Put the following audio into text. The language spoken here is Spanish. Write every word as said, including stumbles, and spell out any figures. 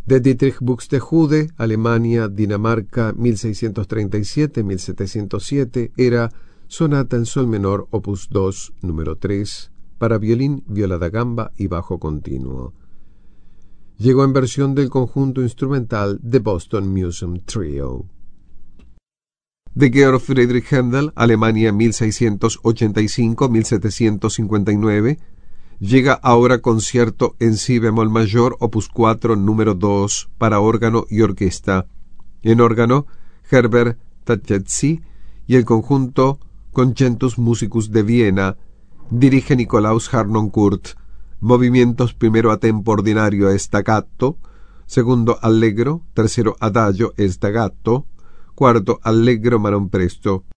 de Dietrich Buxtehude, Alemania, Dinamarca, mil seiscientos treinta y siete a mil setecientos siete, era Sonata en Sol menor, opus dos, número tres, para violín, viola da gamba y bajo continuo. Llegó en versión del conjunto instrumental The Boston Museum Trio. De Georg Friedrich Händel, Alemania, mil seiscientos ochenta y cinco a mil setecientos cincuenta y nueve, llega ahora concierto en si bemol mayor, opus cuatro, número dos, para órgano y orquesta. En órgano, Herbert Tadjetsy y el conjunto Concentus Musicus de Viena, dirige Nikolaus Harnoncourt. Movimientos: primero a tempo ordinario e staccato, segundo allegro, tercero adagio e staccato, cuarto allegro ma non presto.